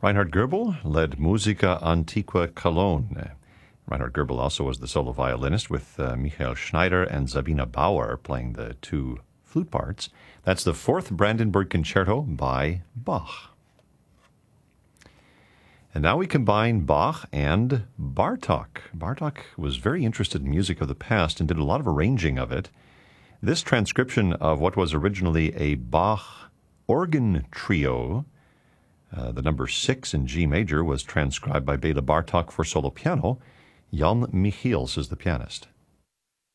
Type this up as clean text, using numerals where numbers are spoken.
Reinhard Goebel led Musica Antiqua Cologne. Reinhard Goebel also was the solo violinist with Michael Schneider and Sabina Bauer playing the two flute parts. That's the fourth Brandenburg Concerto by Bach. And now we combine Bach and Bartók. Bartók was very interested in music of the past and did a lot of arranging of it. This transcription of what was originally a Bach organ trio, the number 6 in G major, was transcribed by Bela Bartók for solo piano. Jan Michiels is the pianist.